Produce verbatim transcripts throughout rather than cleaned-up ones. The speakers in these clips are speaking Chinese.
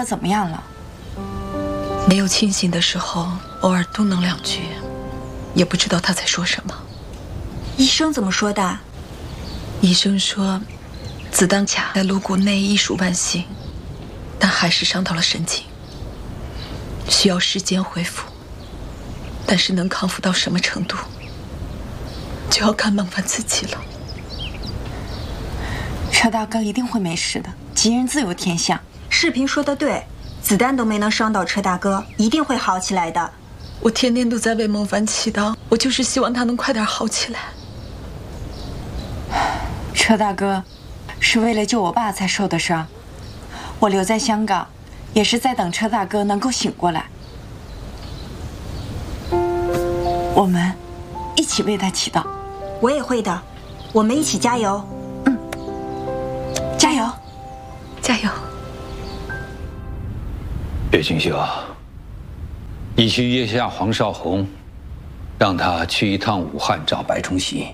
他怎么样了？ 没有清醒的时候，偶尔嘟囔两句，也不知道他在说什么。 医生怎么说的？ 医生说，子弹卡在颅骨内艺术万幸，但还是伤到了神经，需要时间恢复。但是能康复到什么程度，就要看孟凡自己了。 车大哥一定会没事的，吉人自有天相。 视频说的对，子弹都没能伤到车大哥，一定会好起来的。 我天天都在为孟凡祈祷，我就是希望他能快点好起来。 车大哥是为了救我爸才受的伤，我留在香港也是在等车大哥能够醒过来。我们一起为他祈祷。 我也会的，我们一起加油。 嗯，加油， 加油。 岳清秀，你去约下黄少红，让他去一趟武汉找白崇禧，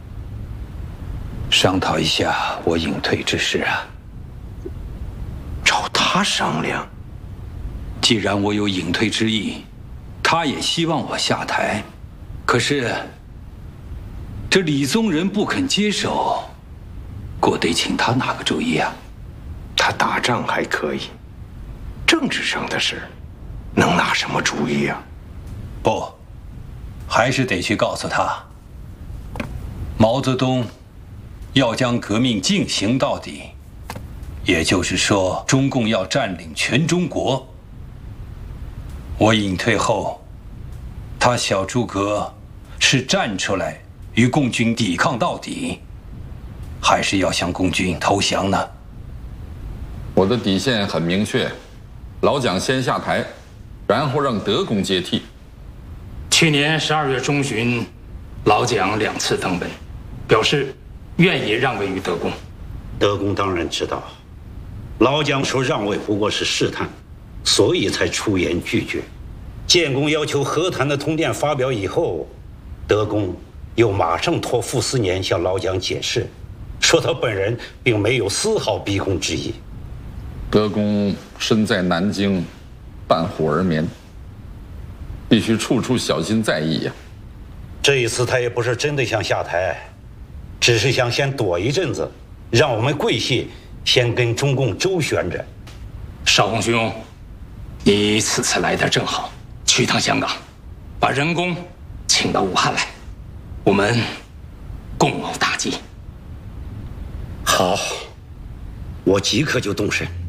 商讨一下我隐退之事啊。 找他商量？ 既然我有隐退之意，他也希望我下台，可是这李宗仁不肯接手，我得请他拿个主意啊。 他打仗还可以，政治上的事能拿什么主意啊？ 不，还是得去告诉他，毛泽东要将革命进行到底，也就是说，中共要占领全中国。我隐退后，他小诸葛是站出来与共军抵抗到底，还是要向共军投降呢？ 我的底线很明确，老蒋先下台，然后让德公接替。 去年十二月中旬，老蒋两次登门，表示愿意让位于德公。 德公当然知道，老蒋说让位不过是试探，所以才出言拒绝。建功要求和谈的通电发表以后，德公又马上托傅斯年向老蒋解释，说他本人并没有丝毫逼宫之意。 德公身在南京，半虎而眠，必须处处小心在意呀。 这一次他也不是真的想下台，只是想先躲一阵子，让我们桂系先跟中共周旋着。 少公兄，你此次来的正好，去趟香港，把仁公请到武汉来，我们共谋大计。 好，我即刻就动身。